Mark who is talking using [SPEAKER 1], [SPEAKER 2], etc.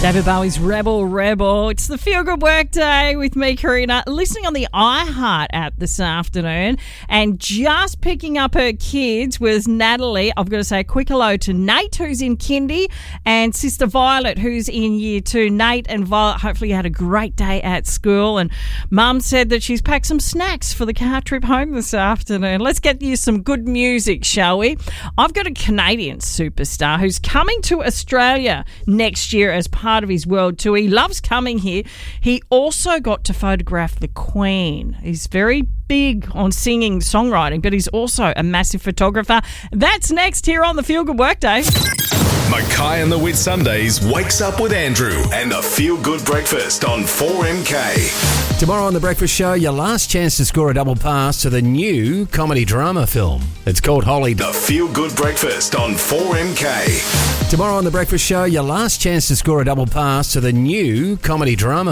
[SPEAKER 1] David Bowie's Rebel Rebel. It's the Feel Good Workday with me, Karina, listening on the iHeart app this afternoon, and just picking up her kids was Natalie. I've got to say a quick hello to Nate, who's in kindy, and sister Violet, who's in year 2. Nate and Violet, hopefully you had a great day at school, and Mum said that she's packed some snacks for the car trip home this afternoon. Let's get you some good music, shall we? I've got a Canadian superstar who's coming to Australia next year as part of his world tour. He loves coming here. He also got to photograph the Queen. He's very big on singing, songwriting, but he's also a massive photographer. That's next here on the Feel Good Workday.
[SPEAKER 2] Mackay and the Whitsundays wakes up with Andrew and the Feel Good Breakfast on 4MK.
[SPEAKER 3] Tomorrow on The Breakfast Show, your last chance to score a double pass to the new comedy drama film. It's called Holly.
[SPEAKER 2] The Feel Good Breakfast on 4MK.
[SPEAKER 3] Tomorrow on The Breakfast Show, your last chance to score a double pass to the new comedy drama